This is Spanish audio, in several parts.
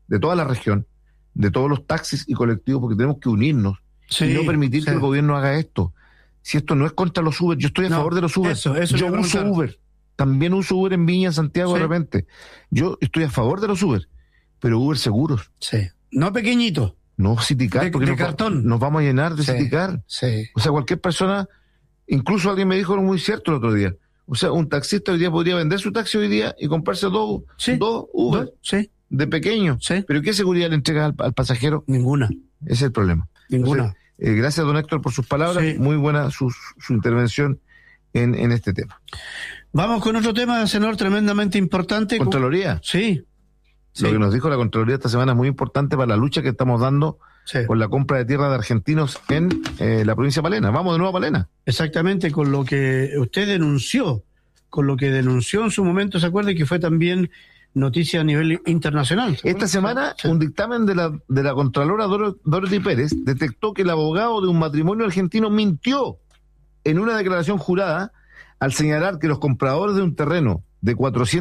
de toda la región, de todos los taxis y colectivos, porque tenemos que unirnos y no permitir que el gobierno haga esto. Si esto no es contra los Uber, yo estoy a favor de los Uber. Yo uso Uber. También uso Uber en Viña, en Santiago, de repente. Yo estoy a favor de los Uber, pero Uber seguros. Sí. No pequeñitos. No Citicar, porque cartón. Nos vamos a llenar de Citicar. Sí. O sea, cualquier persona, incluso alguien me dijo algo muy cierto el otro día. O sea, un taxista hoy día podría vender su taxi hoy día y comprarse dos Uber de pequeño. Sí. Pero ¿qué seguridad le entrega al pasajero? Ninguna. Ese es el problema. Ninguna. Entonces, gracias, don Héctor, por sus palabras. Sí. Muy buena su intervención en este tema. Vamos con otro tema, senador, tremendamente importante. ¿Contraloría? Sí. Lo que nos dijo la Contraloría esta semana es muy importante para la lucha que estamos dando con la compra de tierra de argentinos en la provincia de Palena. Vamos de nuevo a Palena. Exactamente, con lo que usted denunció, en su momento, ¿se acuerda? Que fue también noticia a nivel internacional. Esta semana, un dictamen de la Contralora Dorothy Pérez detectó que el abogado de un matrimonio argentino mintió en una declaración jurada al señalar que los compradores de un terreno de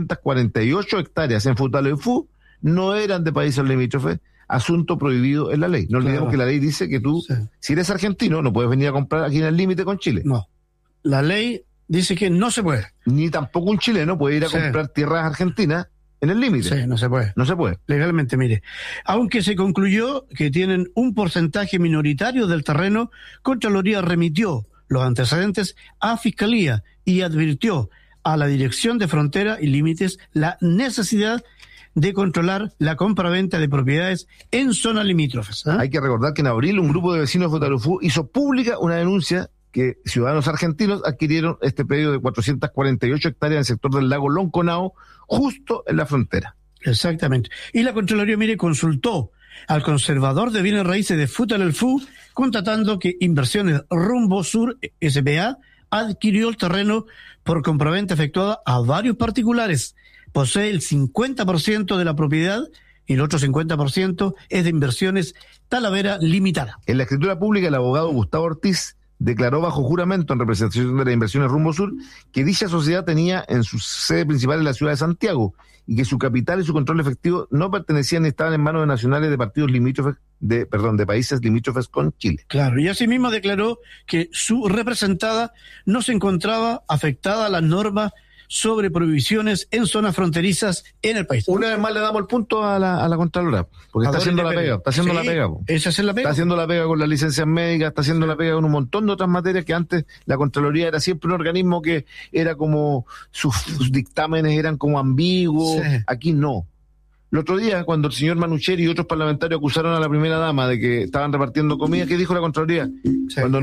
448 hectáreas en Futaleufú no eran de países limítrofes, asunto prohibido en la ley. No olvidemos que la ley dice que tú, si eres argentino, no puedes venir a comprar aquí en el límite con Chile. No, la ley dice que no se puede. Ni tampoco un chileno puede ir a comprar tierras argentinas en el límite. Sí, no se puede. No se puede. Legalmente, mire. Aunque se concluyó que tienen un porcentaje minoritario del terreno, Contraloría remitió los antecedentes a Fiscalía y advirtió a la Dirección de Frontera y Límites la necesidad de controlar la compra-venta de propiedades en zonas limítrofes. Hay que recordar que en abril un grupo de vecinos de Futaleufú hizo pública una denuncia que ciudadanos argentinos adquirieron este predio de 448 hectáreas en el sector del lago Lonconao, justo en la frontera. Exactamente. Y la Contraloría, mire, consultó al conservador de bienes raíces de Futaleufú, constatando que Inversiones Rumbo Sur S.p.A. adquirió el terreno por compraventa efectuada a varios particulares. Posee el 50% de la propiedad y el otro 50% es de Inversiones Talavera Limitada. En la escritura pública, el abogado Gustavo Ortiz declaró bajo juramento en representación de las Inversiones Rumbo Sur que dicha sociedad tenía en su sede principal en la ciudad de Santiago y que su capital y su control efectivo no pertenecían ni estaban en manos de nacionales de partidos limítrofes, de países limítrofes con Chile. Claro, y asimismo declaró que su representada no se encontraba afectada a las normas sobre prohibiciones en zonas fronterizas en el país. Una vez más le damos el punto a la Contralora, porque está haciendo la pega, ¿Esa es la pega? Está haciendo la pega con las licencias médicas, está haciendo la pega con un montón de otras materias que antes la Contraloría era siempre un organismo que era como, sus dictámenes eran como ambiguos, aquí no. El otro día, cuando el señor Manucheri y otros parlamentarios acusaron a la primera dama de que estaban repartiendo comida, ¿qué dijo la Contraloría? Cuando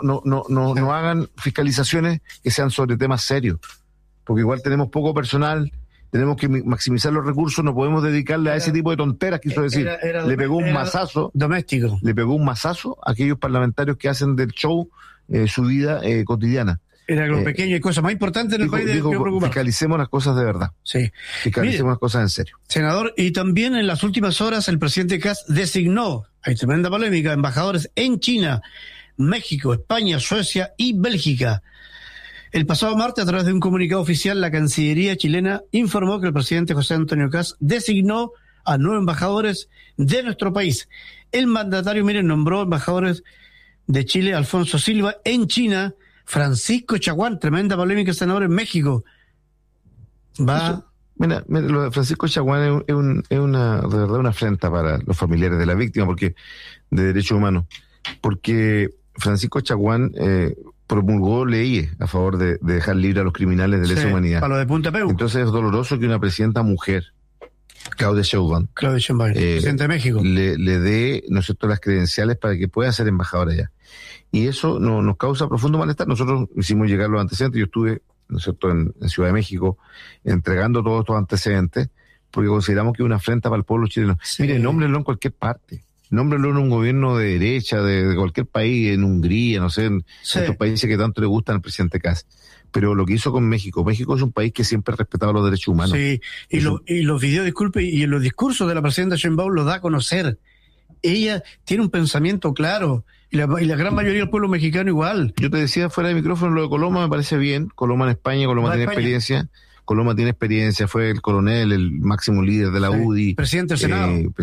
no hagan fiscalizaciones que sean sobre temas serios. Porque igual tenemos poco personal, tenemos que maximizar los recursos, no podemos dedicarle a ese tipo de tonteras, quiso decir. Le pegó un mazazo. Doméstico. Le pegó un mazazo a aquellos parlamentarios que hacen del show su vida cotidiana. Era algo pequeño y cosas más importantes en el país. Fiscalicemos las cosas de verdad. Sí. Fiscalicemos las cosas en serio. Senador, y también en las últimas horas el presidente Kast designó, hay tremenda polémica, embajadores en China, México, España, Suecia y Bélgica. El pasado martes, a través de un comunicado oficial, la Cancillería chilena informó que el presidente José Antonio Kast designó a 9 embajadores de nuestro país. El mandatario, miren, nombró embajadores de Chile, Alfonso Silva, en China, Francisco Chaguán, tremenda polémica, senador, en México. Mira, lo de Francisco Chaguán es de verdad una afrenta para los familiares de la víctima de derechos humanos, porque Francisco Chaguán promulgó leyes a favor de dejar libre a los criminales de lesa humanidad. Para lo de Punta Peu. Entonces es doloroso que una presidenta mujer, Claudia Sheinbaum, presidente de México, le dé, ¿no es cierto?, las credenciales para que pueda ser embajadora allá. Y eso nos causa profundo malestar. Nosotros hicimos llegar los antecedentes, yo estuve, ¿no es cierto?, en Ciudad de México entregando todos estos antecedentes, porque consideramos que es una afrenta para el pueblo chileno. Mire, nómbrenlo en cualquier parte. Nómbralo en un gobierno de derecha, de cualquier país, en Hungría, no sé, en estos países que tanto le gustan al presidente Kast. Pero lo que hizo con México es un país que siempre ha respetado los derechos humanos. Sí, y los videos, disculpe, y en los discursos de la presidenta Sheinbaum lo da a conocer. Ella tiene un pensamiento claro, y la gran mayoría del pueblo mexicano igual. Yo te decía fuera de micrófono, lo de Coloma me parece bien. Coloma en España, tiene experiencia. Coloma tiene experiencia, fue el coronel, el máximo líder de la UDI. Presidente del Senado.